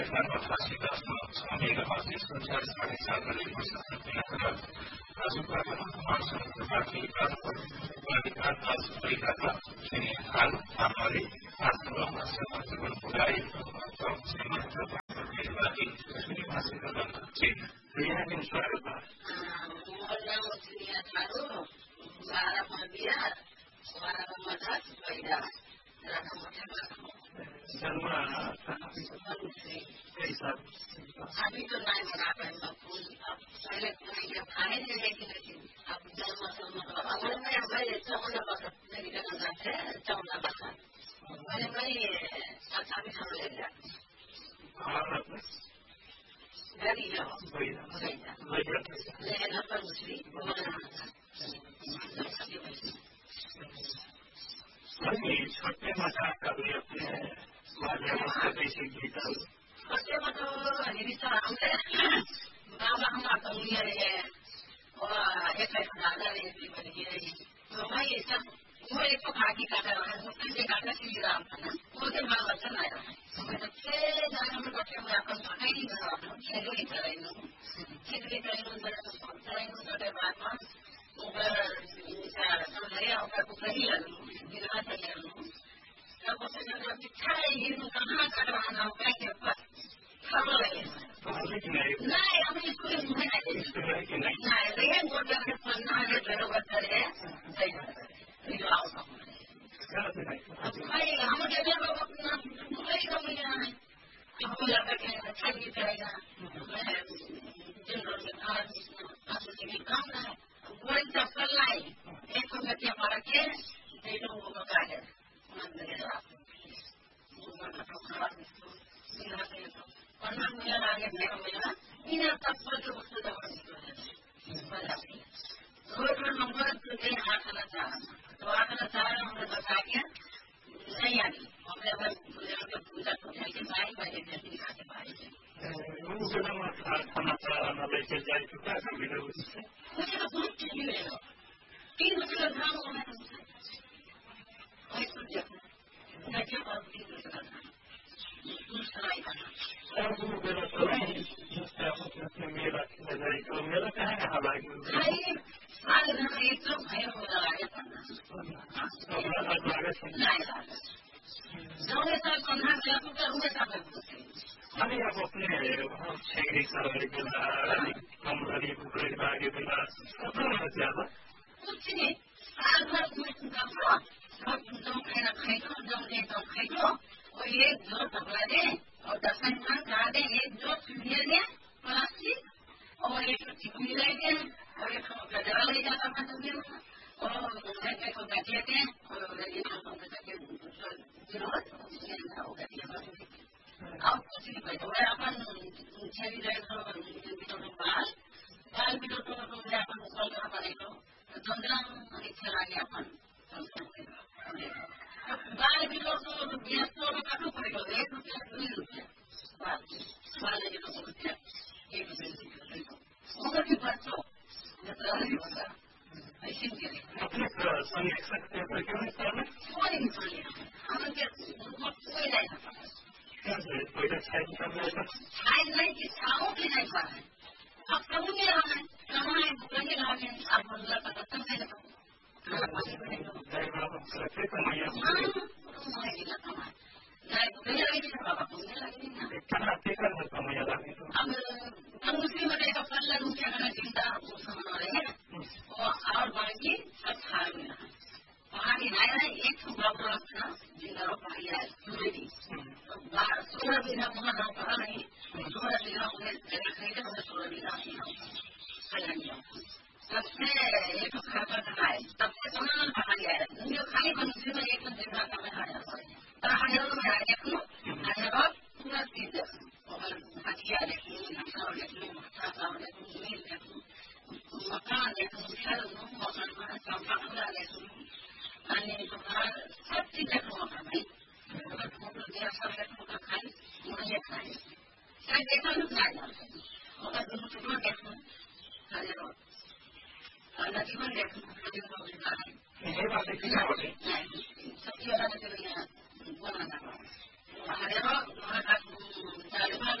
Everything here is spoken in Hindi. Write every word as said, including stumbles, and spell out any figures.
Amiga fácil escuchar esta risada de cosas que me acuerdo. A su cuerpo no marcha de parte de casa por platicar más brigada general a Madrid. Hasta luego, hasta luego, por ahí. Se me acuerdo porque el Madrid es muy fácil de hablar. Sí, tenía que usar el bar. Hola, tenía claro. Para cambiar, para matar, para Sama अभी तो नहीं बना पाए पहले खाने नहीं लेके अब जन्म मतलब अगर मैं भाई चावल बस मेरी करना है चावल बस मैंने भाई अच्छा भी खा लिया गरी है लेकिन अपन दूसरी अभी छोटे मजाक कभी अपने बेसिक गीता छोटे मतलब हिस्सा हमने नाम हम आता हूँ ये और एक एक दादा ने भी बनी है तो भाई सब वो एक तो खाकी काटा है उसके काटा से गिरा था वो तो मार बच्चा ना है बच्चे जाने में बच्चे में अपन पकाई नहीं कर रहा हूँ खेलने कर रही हूँ खेलने कर रही हूँ कर रही हूँ तो बाद में ऊपर समझे ऊपर कुछ नहीं लगू गिरा चाहिए अब उसने जब इच्छा है ये तो कहाँ करवाना होगा कि बस खबर लगे नहीं हम इसको नहीं नहीं नहीं ये बोलते हैं पन्ना है बराबर करे सही है ये आओ अब भाई हम कहते हैं अपना नहीं कमी है अब लगा के अच्छा नहीं करेगा मैं जिन लोगों के आज आज के काम है वो सब कर लाई एक को क्या मार के दे दो वो बता है पन्ना मिला आगे मेरा मिला इन्हें तब पर जो वस्तु दबा रोड नंबर के आखना चाह तो आखना चाह रहे हमने बता के नहीं आनी हमने बस पूजा पूजा के बाद बजे जल्दी दिखाते पाए वो जब हम खाना चाहना लेके जाए तो क्या करेंगे उससे मुझे तो बहुत चीज़ ले लो तीन बजे धाम होना है ऐसा देखो मैं क्या बात नहीं कर सकता दूसरा ही और वो मेरा तो नहीं जिससे अपने मेरा नजर तो मेरा कहाँ कहाँ बाकी नहीं सारे दिन में एक तो भय हो रहा है पन्ना अब अब आगे से नहीं आगे जोड़े साल पन्ना के आप तो रुए साल अरे आप अपने हम छेड़ी साल के बाद हम अभी पूरे बागे बिना अपना ज़्यादा कुछ नहीं साल भर कुछ करना सब तुम खाना खाएगा जब नहीं तो खाएगा और ये जो पकड़ा दे और दर्शन खान करा दे एक जो सीढ़ियाँ दे प्लास्टिक और एक चिकनी ले दे और एक गजरा ले जाता था तुमने और लड़के को बैठ लेते हैं और ये तो करके जरूरत अब कुछ नहीं बैठो मैं अपन छेड़ी रहे तो बाल बाल भी तो तुम अपन कल करा पड़ेगा तो चंद्रम इच्छा लगे अपन बाल भी तो गैस तो काटो पड़ेगा एक रुपया दो रुपया बाल लगे तो रुपया एक रुपया मगर भी बच्चों जितना नहीं होता ऐसे ही अपने संगीत सकते हैं क्यों नहीं करना कोई नहीं करेगा हम क्या कोई नहीं करता कैसे कोई तो छाई करना है छाई नहीं कि छाओ की नहीं पाए अब कभी भी हमें कहाँ है लगे लगे आप बोला पता तब नहीं लगता सकते कमाया कितना टेकर में कमाया लगे तो अब हम उसी में देखा पल्ला रुपया का चिंता समझ रहे हैं और बाकी सब खा रहे हैं वहाँ भी आया है एक बाबू रखना जिनका रोपा गया है सूर्य सोलह बीघा वहाँ गाँव कहा नहीं सोलह बीघा उन्हें जगह खरीदे उन्हें सोलह बीघा नहीं सबसे एक खाता है सबसे समान कहा गया है जो खाली बंदी में एक जिंदा का में खाया पर हजार में आगे को हजार पूरा चीज और हथियार देखो नक्शा देखो खाता देखो जमीन देखो मकान देखो घर मकान का सब पूरा देखो अन्य बाहर सब चीज देखो भाई अगर फोटो दिया सब देखो तो खाली मुझे खाली सब देखो ना अगर तुम टुकड़ा देखो हजार अगर जीवन देखो तो जीवन है ये बात कितना होती सबसे ज्यादा तो ये बनाना hareho dari mana